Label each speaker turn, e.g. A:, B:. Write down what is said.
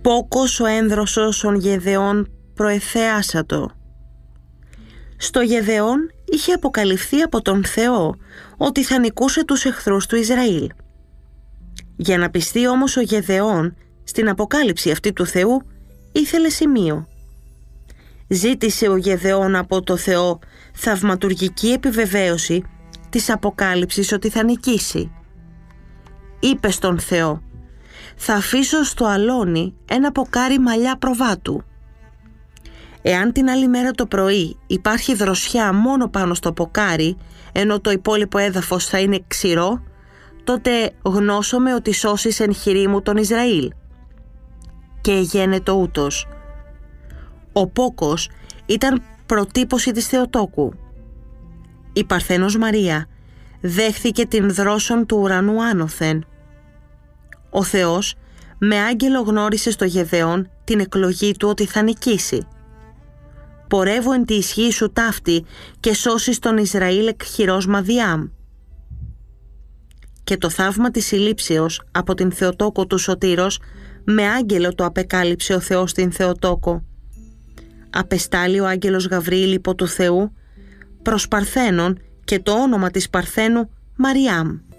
A: Πόκος ο ένδροσος ον Γεδεών προεθεάσατο. Στο Γεδεών είχε αποκαλυφθεί από τον Θεό ότι θα νικούσε τους εχθρούς του Ισραήλ. Για να πιστεί όμως ο Γεδεών στην αποκάλυψη αυτή του Θεού, ήθελε σημείο. Ζήτησε ο Γεδεών από το Θεό θαυματουργική επιβεβαίωση της αποκάλυψης ότι θα νικήσει. Είπε στον Θεό: «Θα αφήσω στο αλόνι ένα ποκάρι μαλλιά προβάτου. Εάν την άλλη μέρα το πρωί υπάρχει δροσιά μόνο πάνω στο ποκάρι, ενώ το υπόλοιπο έδαφος θα είναι ξηρό, τότε γνώσομαι ότι σώσεις εν χειρί μου τον Ισραήλ». Και εγένετο ούτως. Ο πόκος ήταν προτύπωση της Θεοτόκου. Η Παρθένος Μαρία δέχθηκε την δρόσον του ουρανού άνωθεν. Ο Θεός με άγγελο γνώρισε στο Γεδεών την εκλογή του ότι θα νικήσει. «Πορεύω εν τη ισχύ σου ταύτη και σώσεις τον Ισραήλ εκ χειρός Μαδιάμ». Και το θαύμα της συλλήψεως από την Θεοτόκο του Σωτήρος με άγγελο το απεκάλυψε ο Θεός στην Θεοτόκο. Απεστάλλει ο άγγελος Γαβρίλ υπό του Θεού προς Παρθένον και το όνομα της Παρθένου Μαριάμ.